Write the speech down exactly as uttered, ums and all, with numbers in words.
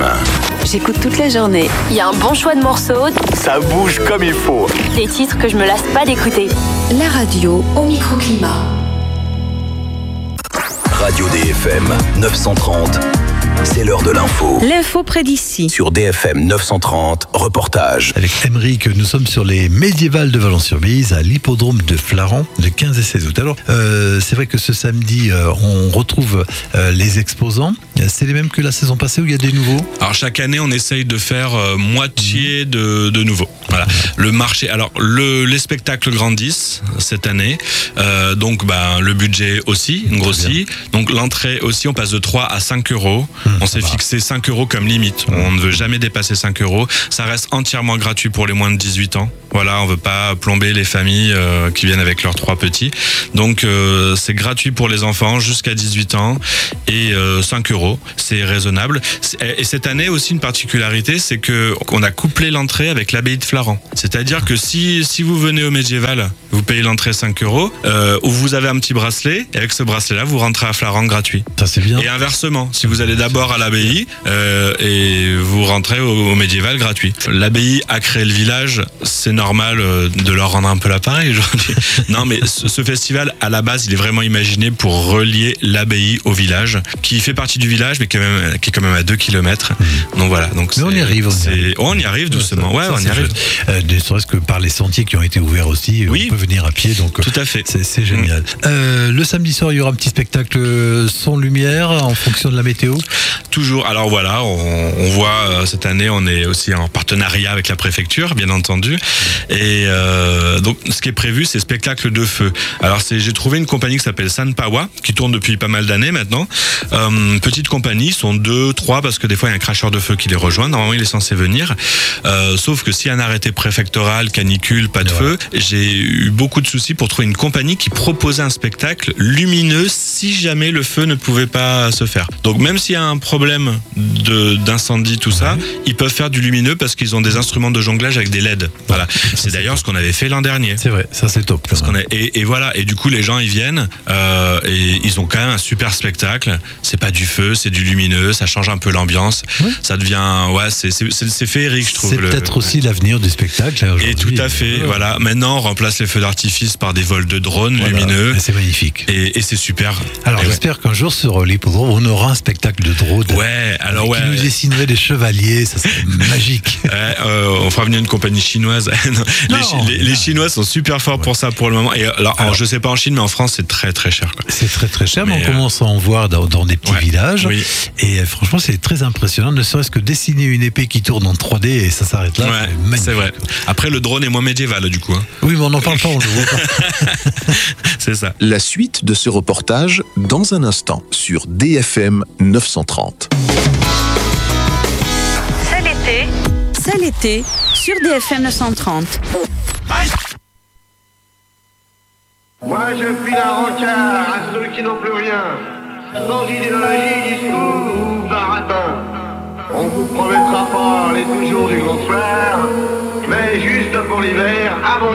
M. J'écoute toute la journée. Il y a un bon choix de morceaux. Ça bouge comme il faut. Des titres que je me lasse pas d'écouter. La radio au microclimat. Radio D F M neuf cent trente, c'est l'heure de l'info. L'info près d'ici. Sur D F M neuf cent trente, reportage. Avec Émeric, nous sommes sur les médiévales de Valence-sur-Bise, à l'hippodrome de Flaran, le quinze et seize août. Alors, euh, c'est vrai que ce samedi, euh, on retrouve euh, les exposants. C'est les mêmes que la saison passée ou il y a des nouveaux ? Alors, chaque année, on essaye de faire euh, moitié de, de nouveaux. Voilà. Le marché. Alors, le, les spectacles grandissent cette année. Euh, donc, bah, le budget aussi grossit. Donc, l'entrée aussi, on passe de trois à cinq euros. Hum, on s'est va. fixé cinq euros comme limite. Hum. On ne veut jamais dépasser cinq euros. Ça reste entièrement gratuit pour les moins de dix-huit ans. Voilà, on veut pas plomber les familles euh, qui viennent avec leurs trois petits. Donc, euh, c'est gratuit pour les enfants jusqu'à dix-huit ans et euh, cinq euros. C'est raisonnable. Et cette année aussi, une particularité, c'est que on a couplé l'entrée avec l'abbaye de Flaran. C'est-à-dire que si, si vous venez au médiéval, vous payez l'entrée cinq euros, euh, ou vous avez un petit bracelet, et avec ce bracelet-là, vous rentrez à Flaran gratuit. Ça, c'est bien. Et inversement, si vous allez d'abord à l'abbaye, euh, et vous rentrez au, au médiéval gratuit. L'abbaye a créé le village, c'est normal euh, de leur rendre un peu l'appareil aujourd'hui. Non, mais ce, ce festival, à la base, il est vraiment imaginé pour relier l'abbaye au village, qui fait partie du village, mais qui est, même, qui est quand même à deux kilomètres. Mmh. Donc voilà. Donc mais on y arrive. On y arrive, oh, on y arrive doucement. Ouais, ça, on y arrive. Euh, ne serait-ce que par les sentiers qui ont été ouverts aussi, oui. On peut venir à pied. Donc tout à fait. C'est, c'est génial. Mmh. Euh, le samedi soir, il y aura un petit spectacle son-lumière en fonction de la météo. Toujours. Alors voilà, on, on voit euh, cette année, on est aussi en partenariat avec la préfecture, bien entendu. Et euh, donc, ce qui est prévu, c'est spectacle de feu. Alors, c'est, j'ai trouvé une compagnie qui s'appelle Sanpawa, qui tourne depuis pas mal d'années maintenant. Euh, petite compagnie, ils sont deux, trois, parce que des fois, il y a un cracheur de feu qui les rejoint. Normalement, il est censé venir. Euh, sauf que s'il y a un arrêté préfectoral, canicule, pas de ouais. feu, j'ai eu beaucoup de soucis pour trouver une compagnie qui proposait un spectacle lumineux si jamais le feu ne pouvait pas se faire. Donc, même s'il y a un problème de, d'incendie, tout ouais. ça, ils peuvent faire du lumineux parce qu'ils ont des instruments de jonglage avec des L E D. Voilà. C'est d'ailleurs ce qu'on avait fait l'an dernier. C'est vrai, ça c'est top. Parce qu'on a, et, et voilà, et du coup les gens ils viennent euh, et ils ont quand même un super spectacle. C'est pas du feu, c'est du lumineux, ça change un peu l'ambiance. Oui. Ça devient, ouais, c'est, c'est, c'est, c'est féerique, je trouve. C'est le, peut-être aussi ouais. l'avenir du spectacle. Là, et tout à fait, ouais. voilà. Maintenant on remplace les feux d'artifice par des vols de drones voilà. lumineux. Et c'est magnifique. Et, et c'est super. Alors et j'espère ouais. qu'un jour sur l'hippodrome on aura un spectacle de drone. Ouais, alors ouais. Qui nous dessinerait des chevaliers, ça serait magique. Ouais, euh, on fera venir une compagnie chinoise. non, non, les, les, les Chinois sont super forts ouais. pour ça pour le moment. Et alors, alors, je sais pas en Chine, mais en France, c'est très très cher. Quoi. C'est très très cher, mais, mais on euh... commence à en voir dans, dans des petits ouais. villages. Oui. Et euh, franchement, c'est très impressionnant. Ne serait-ce que dessiner une épée qui tourne en trois D et ça s'arrête là. Ouais, c'est, c'est vrai. Après, le drone est moins médiéval, du coup. Hein. Oui, mais on n'en parle pas, on le voit pas. C'est ça. La suite de ce reportage dans un instant sur D F M neuf cent trente. C'est l'été. C'est l'été sur D F M neuf cent trente. Moi je suis la rancard à ceux qui n'ont plus rien, sans idéologie, discours ou baratin. On vous promettra pas les toujours du grand soir, mais juste pour l'hiver, avant